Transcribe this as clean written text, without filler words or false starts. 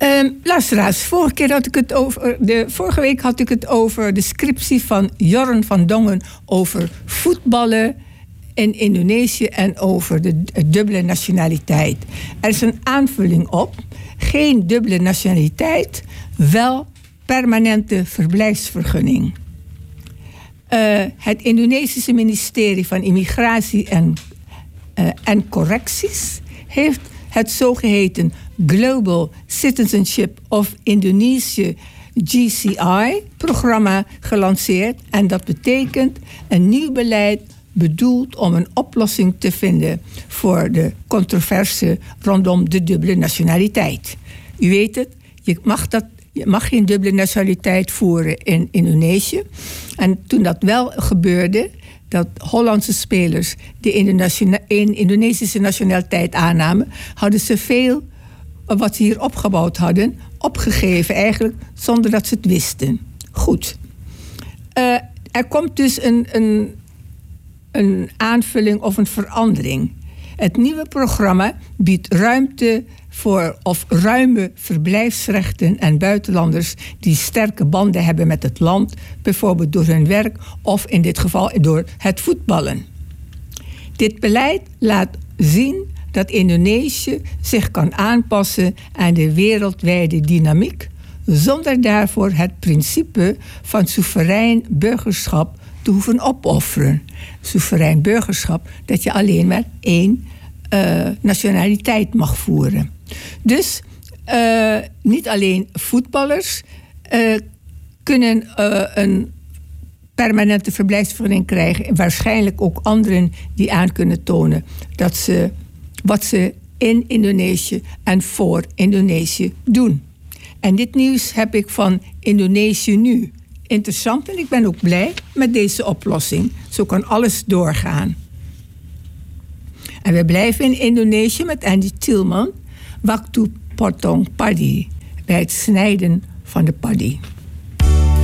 Luisteraars, vorige week had ik het over de scriptie van Jorn van Dongen over voetballen in Indonesië en over de dubbele nationaliteit. Er is een aanvulling op. Geen dubbele nationaliteit, wel permanente verblijfsvergunning. Het Indonesische ministerie van Immigratie en Correcties heeft het zogeheten Global Citizenship of Indonesia GCI-programma gelanceerd. En dat betekent een nieuw beleid bedoeld om een oplossing te vinden voor de controverse rondom de dubbele nationaliteit. U weet het, je mag geen dubbele nationaliteit voeren in Indonesië. En toen dat wel gebeurde, dat Hollandse spelers de Indonesische nationaliteit aannamen, hadden ze veel wat ze hier opgebouwd hadden opgegeven, eigenlijk zonder dat ze het wisten. Goed. Er komt dus een aanvulling of een verandering. Het nieuwe programma biedt ruimte voor ruime verblijfsrechten aan buitenlanders die sterke banden hebben met het land, bijvoorbeeld door hun werk of in dit geval door het voetballen. Dit beleid laat zien dat Indonesië zich kan aanpassen aan de wereldwijde dynamiek, zonder daarvoor het principe van soeverein burgerschap te hoeven opofferen. Soeverein burgerschap, dat je alleen maar één nationaliteit mag voeren. Dus niet alleen voetballers kunnen een permanente verblijfsvergunning krijgen. Waarschijnlijk ook anderen die aan kunnen tonen dat wat ze in Indonesië en voor Indonesië doen. En dit nieuws heb ik van Indonesië Nu. Interessant en ik ben ook blij met deze oplossing. Zo kan alles doorgaan. En we blijven in Indonesië met Andy Tillman. Waktu potong padi. Bij het snijden van de paddy.